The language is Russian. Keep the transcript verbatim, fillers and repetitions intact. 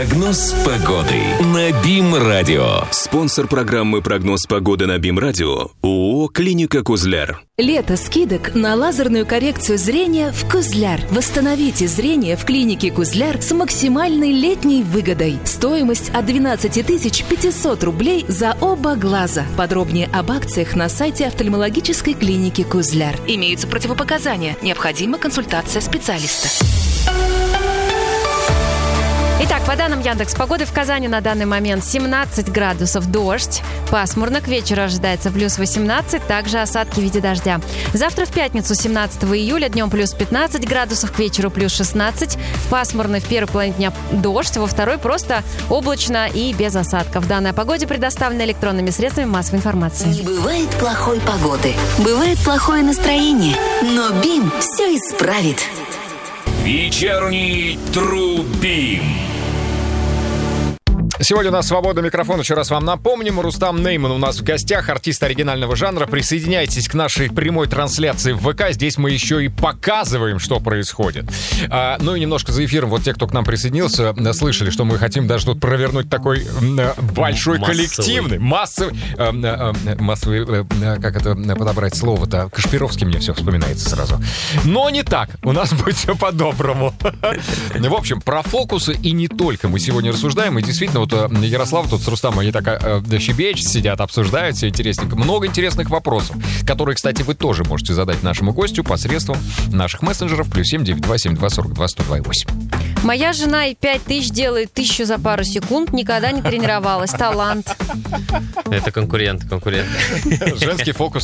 Прогноз погоды на БИМ-радио. Спонсор программы «Прогноз погоды» на БИМ-радио ООО «Клиника Козляр». Лето скидок на лазерную коррекцию зрения в Козляр. Восстановите зрение в клинике Козляр с максимальной летней выгодой. Стоимость от двенадцать тысяч пятьсот рублей за оба глаза. Подробнее об акциях на сайте офтальмологической клиники Козляр. Имеются противопоказания. Необходима консультация специалиста. Итак, по данным Яндекс.Погоды, в Казани на данный момент семнадцать градусов, дождь. Пасмурно, к вечеру ожидается плюс восемнадцать, также осадки в виде дождя. Завтра в пятницу, семнадцатого июля, днем плюс пятнадцать градусов, к вечеру плюс шестнадцать. Пасмурно, в первой половине дня дождь, во второй просто облачно и без осадков. Данная погода предоставлена электронными средствами массовой информации. Не бывает плохой погоды, бывает плохое настроение, но БИМ все исправит. Вечерний Тру-БИМ. Сегодня у нас свобода микрофона. Еще раз вам напомним, Рустам Нейман у нас в гостях, артист оригинального жанра. Присоединяйтесь к нашей прямой трансляции в ВК. Здесь мы еще и показываем, что происходит. А, ну и немножко за эфиром. Вот те, кто к нам присоединился, слышали, что мы хотим даже тут провернуть такой большой массовый. коллективный, массовый, э, э, массовый, э, как это подобрать слово-то? Кашпировский мне все вспоминается сразу. Но не так. У нас будет все по-доброму. В общем, про фокусы и не только мы сегодня рассуждаем. И действительно, вот Ярослав тут с Рустамом, они так э, щебечут, сидят, обсуждают, все интересненько. Много интересных вопросов, которые, кстати, вы тоже можете задать нашему гостю посредством наших мессенджеров. Плюс семь девять два семь два сорок два сто два восемь. Моя жена и пять тысяч делает тысячу за пару секунд, никогда не тренировалась. Талант. Это конкурент, конкурент. Женский фокус